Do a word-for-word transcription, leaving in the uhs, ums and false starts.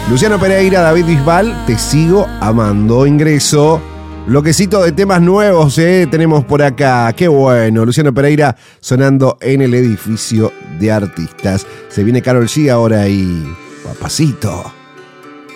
Luciano Pereira, David Bisbal, Te sigo amando. Ingreso. Bloquecito de temas nuevos, ¿eh? Tenemos por acá. Qué bueno. Luciano Pereira sonando en el edificio de artistas. Se viene Karol G ahora y Papacito.